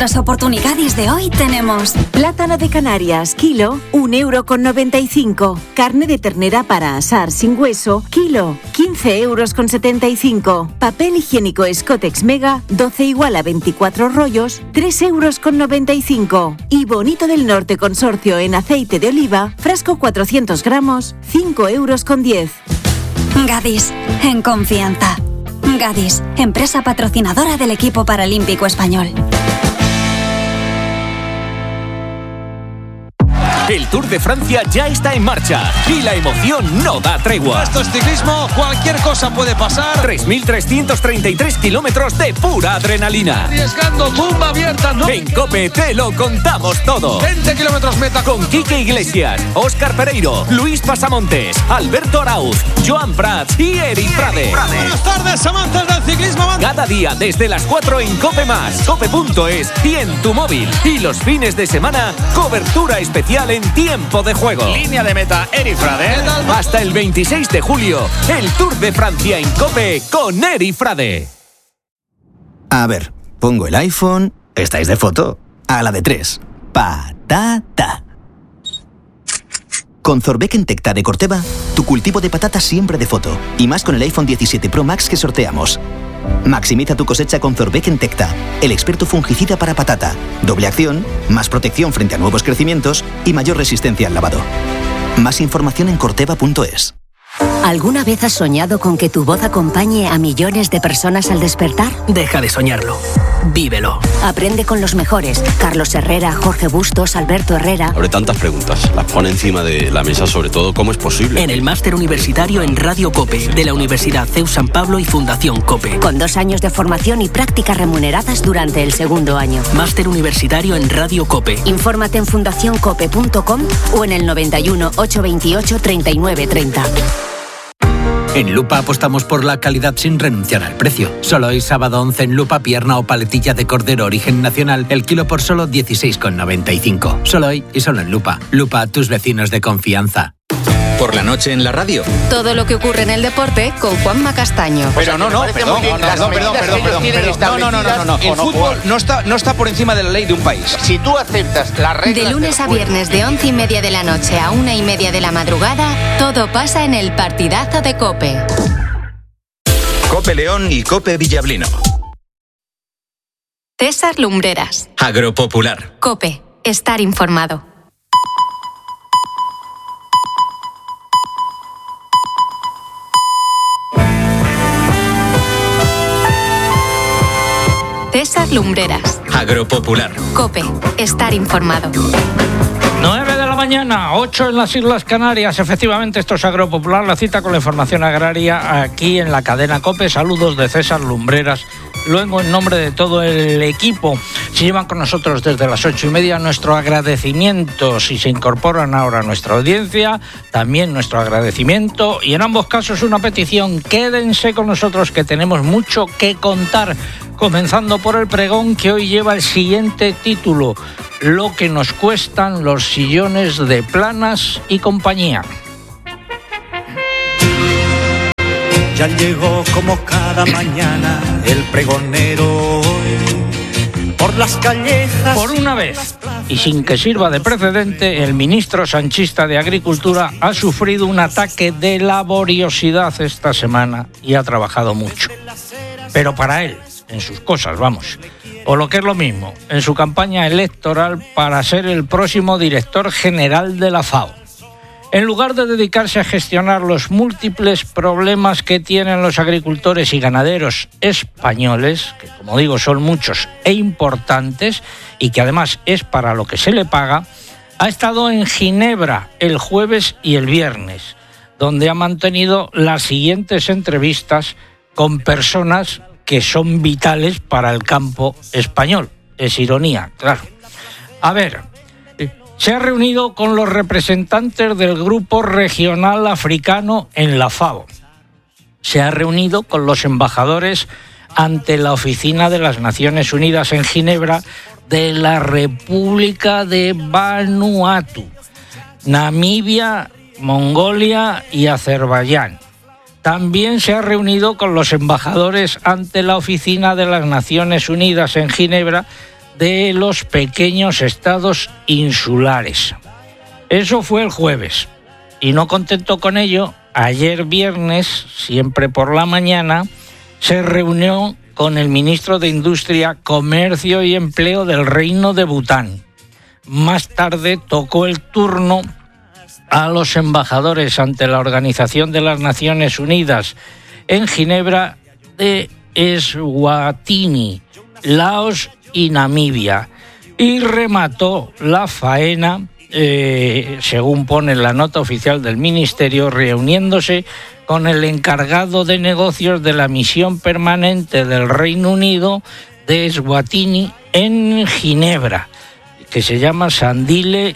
los oportunidades de hoy tenemos plátano de Canarias, kilo, 1,95 €. Carne de ternera para asar sin hueso, kilo, 15,75 €. Papel higiénico Scottex Mega, 12 igual a 24 rollos, 3,95 €. Y Bonito del Norte Consorcio en aceite de oliva, frasco 400 gramos, 5,10 €. Gadis, en confianza. Gadis, empresa patrocinadora del equipo paralímpico español. El Tour de Francia ya está en marcha y la emoción no da tregua. Esto es ciclismo, cualquier cosa puede pasar. 3.333 kilómetros de pura adrenalina. Arriesgando, tumba abierta, ¿no? En COPE te lo contamos todo. 20 kilómetros meta. Con Quique Iglesias, Óscar Pereiro, Luis Pasamontes, Alberto Arauz, Joan Prats y Eric Frade. Buenas tardes, amantes del ciclismo. Cada día desde las 4 en COPE+, COPE.es y en tu móvil. Y los fines de semana, cobertura especial en tiempo de juego. Línea de meta, Eric Frade. Hasta el 26 de julio, el Tour de Francia en COPE con Eric Frade. A ver, pongo el iPhone. ¿Estáis de foto? A la de 3. Patata. Con Zorbeck Tecta de Corteva, tu cultivo de patata siempre de foto. Y más con el iPhone 17 Pro Max que sorteamos. Maximiza tu cosecha con Zorbeck Tecta, el experto fungicida para patata. Doble acción, más protección frente a nuevos crecimientos y mayor resistencia al lavado. Más información en corteva.es. ¿Alguna vez has soñado con que tu voz acompañe a millones de personas al despertar? Deja de soñarlo. Vívelo. Aprende con los mejores. Carlos Herrera, Jorge Bustos, Alberto Herrera. Abre tantas preguntas. Las pone encima de la mesa, sobre todo, ¿cómo es posible? En el máster universitario en Radio COPE, de la Universidad CEU San Pablo y Fundación COPE. Con 2 años de formación y prácticas remuneradas durante el segundo año. Máster universitario en Radio COPE. Infórmate en fundacioncope.com o en el 91 828 39 30. En Lupa apostamos por la calidad sin renunciar al precio. Solo hoy sábado 11 en Lupa, pierna o paletilla de cordero origen nacional, el kilo por solo 16,95. Solo hoy y solo en Lupa. Lupa, tus vecinos de confianza. Por la noche en la radio. Todo lo que ocurre en el deporte con Juanma Castaño. Pero no. El fútbol no está por encima de la ley de un país. Si tú aceptas las reglas... De lunes a viernes de 11:30 de la noche a 1:30 de la madrugada, todo pasa en el partidazo de COPE. COPE León y COPE Villablino. César Lumbreras. Agropopular. COPE. Estar informado. César Lumbreras. Agropopular. COPE. Estar informado. 9 de la mañana, 8 en las Islas Canarias. Efectivamente, esto es Agropopular, la cita con la información agraria aquí en la cadena COPE. Saludos de César Lumbreras. Luego, en nombre de todo el equipo, si llevan con nosotros desde las 8:30, nuestro agradecimiento. Si se incorporan ahora a nuestra audiencia, también nuestro agradecimiento. Y en ambos casos una petición: quédense con nosotros que tenemos mucho que contar. Comenzando por el pregón que hoy lleva el siguiente título: lo que nos cuestan los sillones de Planas y compañía. Ya llegó como cada mañana el pregonero por las callejas. Por una vez, y sin que sirva de precedente, el ministro sanchista de Agricultura ha sufrido un ataque de laboriosidad esta semana y ha trabajado mucho. Pero para él, en sus cosas, vamos. O lo que es lo mismo, en su campaña electoral para ser el próximo director general de la FAO. En lugar de dedicarse a gestionar los múltiples problemas que tienen los agricultores y ganaderos españoles, que como digo son muchos e importantes, y que además es para lo que se le paga, ha estado en Ginebra el jueves y el viernes, donde ha mantenido las siguientes entrevistas con personas que son vitales para el campo español. Es ironía, claro. A ver, se ha reunido con los representantes del Grupo Regional Africano en la FAO. Se ha reunido con los embajadores ante la Oficina de las Naciones Unidas en Ginebra de la República de Vanuatu, Namibia, Mongolia y Azerbaiyán. También se ha reunido con los embajadores ante la Oficina de las Naciones Unidas en Ginebra de los pequeños estados insulares. Eso fue el jueves. Y no contento con ello, ayer viernes, siempre por la mañana, se reunió con el ministro de Industria, Comercio y Empleo del Reino de Bután. Más tarde tocó el turno a los embajadores ante la Organización de las Naciones Unidas en Ginebra de Eswatini, Laos y Namibia, y remató la faena, según pone la nota oficial del Ministerio, reuniéndose con el encargado de negocios de la misión permanente del Reino Unido de Eswatini en Ginebra, que se llama Sandile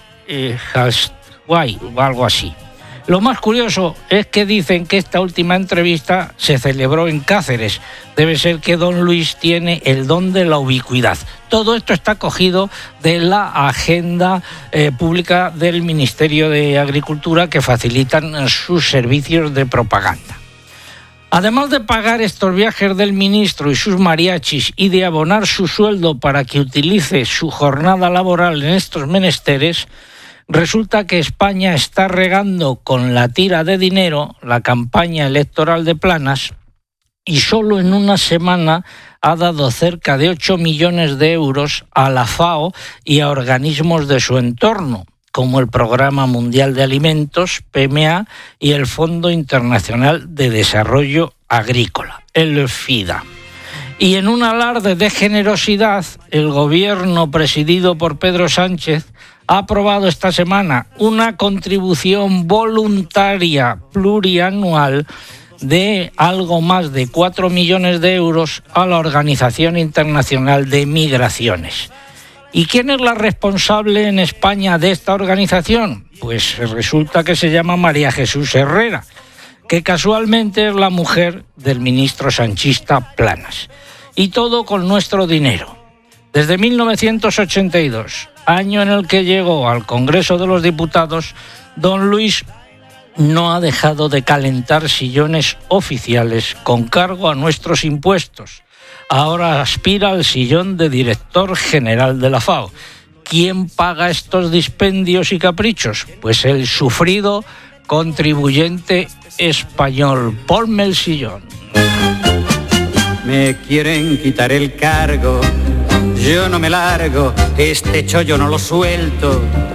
Hastwai o algo así. Lo más curioso es que dicen que esta última entrevista se celebró en Cáceres. Debe ser que don Luis tiene el don de la ubicuidad. Todo esto está cogido de la agenda pública del Ministerio de Agricultura, que facilitan sus servicios de propaganda. Además de pagar estos viajes del ministro y sus mariachis y de abonar su sueldo para que utilice su jornada laboral en estos menesteres, resulta que España está regando con la tira de dinero la campaña electoral de Planas, y solo en una semana ha dado cerca de 8 millones de euros a la FAO y a organismos de su entorno, como el Programa Mundial de Alimentos, PMA, y el Fondo Internacional de Desarrollo Agrícola, el FIDA. Y en un alarde de generosidad, el gobierno presidido por Pedro Sánchez ha aprobado esta semana una contribución voluntaria plurianual de algo más de 4 millones de euros a la Organización Internacional de Migraciones. ¿Y quién es la responsable en España de esta organización? Pues resulta que se llama María Jesús Herrera, que casualmente es la mujer del ministro sanchista Planas. Y todo con nuestro dinero. Desde 1982, año en el que llegó al Congreso de los Diputados, don Luis no ha dejado de calentar sillones oficiales con cargo a nuestros impuestos. Ahora aspira al sillón de director general de la FAO. ¿Quién paga estos dispendios y caprichos? Pues el sufrido contribuyente español. Ponme el sillón. Me quieren quitar el cargo, yo no me largo, este chollo no lo suelto.